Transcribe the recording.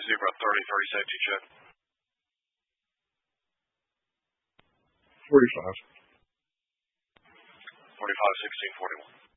Zebra 30 safety check. 45. 45, 16, 41.